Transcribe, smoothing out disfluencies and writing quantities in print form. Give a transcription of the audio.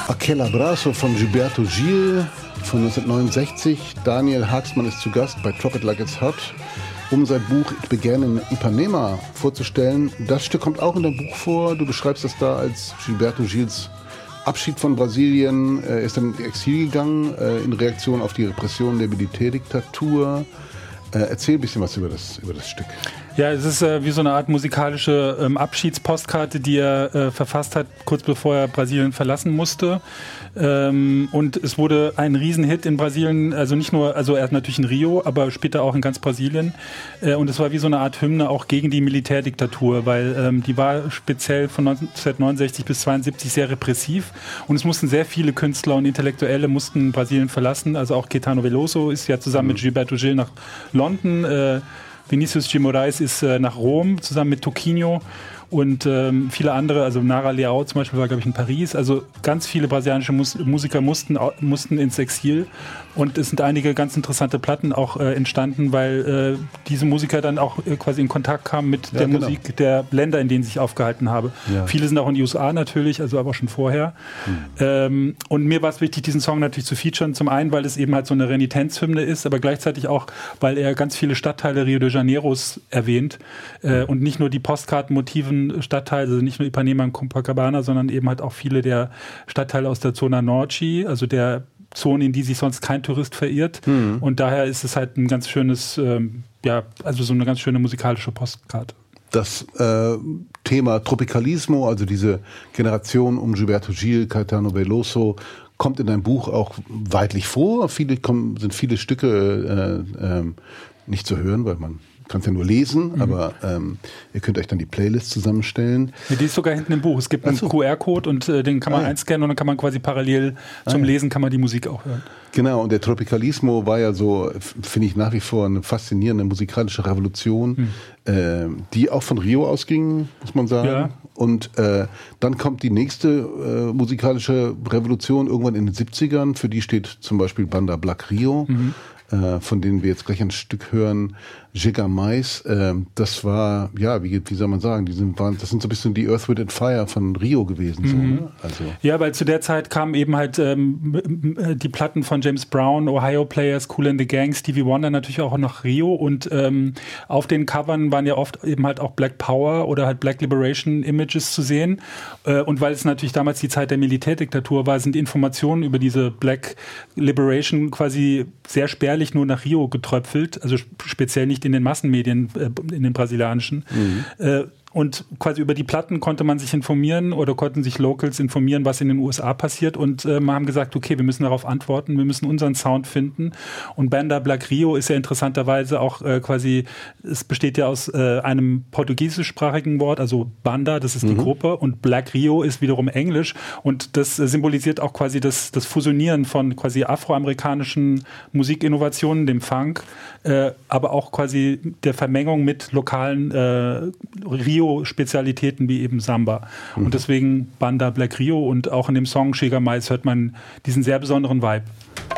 Aquel Abrazo von Gilberto Gil von 1969. Daniel Haaksman ist zu Gast bei Drop It Like It's Hot, um sein Buch It Began in Ipanema vorzustellen. Das Stück kommt auch in deinem Buch vor. Du beschreibst das da als Gilberto Gils Abschied von Brasilien. Er ist dann ins Exil gegangen in Reaktion auf die Repression der Militärdiktatur. Erzähl ein bisschen was über das Stück. Ja, es ist wie so eine Art musikalische Abschiedspostkarte, die er verfasst hat, kurz bevor er Brasilien verlassen musste. Und es wurde ein Riesenhit in Brasilien, also nicht nur, also erst natürlich in Rio, aber später auch in ganz Brasilien. Und es war wie so eine Art Hymne auch gegen die Militärdiktatur, weil die war speziell von 1969 bis 1972 sehr repressiv. Und es mussten sehr viele Künstler und Intellektuelle mussten Brasilien verlassen. Also auch Caetano Veloso ist ja zusammen mit Gilberto Gil nach London. Vinicius de Moraes ist nach Rom zusammen mit Toquinho und viele andere, also Nara Leão zum Beispiel war, glaube ich, in Paris. Also ganz viele brasilianische Musiker mussten ins Exil und es sind einige ganz interessante Platten auch entstanden, weil diese Musiker dann auch quasi in Kontakt kamen mit der Musik der Länder, in denen sie sich aufgehalten haben. Ja. Viele sind auch in die USA natürlich, also aber schon vorher. Und mir war es wichtig, diesen Song natürlich zu featuren. Zum einen, weil es eben halt so eine Renitenzhymne ist, aber gleichzeitig auch, weil er ganz viele Stadtteile Rio de Janeiros erwähnt und nicht nur die Postkartenmotiven Stadtteile, also nicht nur Ipanema und Copacabana, sondern eben halt auch viele der Stadtteile aus der Zona Norte, also der Zone, in die sich sonst kein Tourist verirrt. Und daher ist es halt ein ganz schönes, also so eine ganz schöne musikalische Postkarte. Das Thema Tropicalismo, also diese Generation um Gilberto Gil, Caetano Veloso, kommt in deinem Buch auch weitlich vor. Sind viele Stücke nicht zu hören, weil man kann es ja nur lesen, aber ihr könnt euch dann die Playlist zusammenstellen. Ja, die ist sogar hinten im Buch. Es gibt einen QR-Code und den kann man einscannen und dann kann man quasi parallel zum Lesen kann man die Musik auch hören. Genau, und der Tropicalismo war ja so, finde ich nach wie vor eine faszinierende musikalische Revolution, die auch von Rio ausging, muss man sagen. Ja. Und dann kommt die nächste musikalische Revolution irgendwann in den 70ern, für die steht zum Beispiel Banda Black Rio. Von denen wir jetzt gleich ein Stück hören, Giga Mais, das war, ja, wie soll man sagen, das sind so ein bisschen die Earth, Wind and Fire von Rio gewesen. So, ne? Also. Ja, weil zu der Zeit kamen eben halt die Platten von James Brown, Ohio Players, Kool and the Gang, Stevie Wonder natürlich auch nach Rio und auf den Covern waren ja oft eben halt auch Black Power oder halt Black Liberation Images zu sehen und weil es natürlich damals die Zeit der Militärdiktatur war, sind Informationen über diese Black Liberation quasi sehr spärlich nur nach Rio getröpfelt, also speziell nicht in den Massenmedien, in den brasilianischen. Und quasi über die Platten konnte man sich informieren oder konnten sich Locals informieren, was in den USA passiert und wir haben gesagt, okay, wir müssen darauf antworten, wir müssen unseren Sound finden und Banda Black Rio ist ja interessanterweise auch quasi, es besteht ja aus einem portugiesischsprachigen Wort, also Banda, das ist die Gruppe und Black Rio ist wiederum Englisch und das symbolisiert auch quasi das Fusionieren von quasi afroamerikanischen Musikinnovationen, dem Funk, aber auch quasi der Vermengung mit lokalen Rio-Spezialitäten wie eben Samba. Und deswegen Banda Black Rio und auch in dem Song Giga Mais hört man diesen sehr besonderen Vibe.